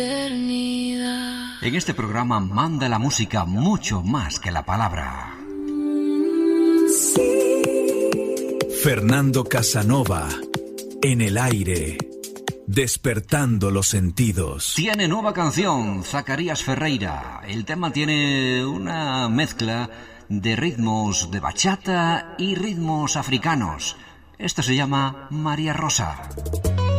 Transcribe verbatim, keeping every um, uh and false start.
En este programa manda la música mucho más que la palabra. Fernando Casanova, en el aire, despertando los sentidos. Tiene nueva canción, Zacarías Ferreira. El tema tiene una mezcla de ritmos de bachata y ritmos africanos. Esto se llama María Rosa.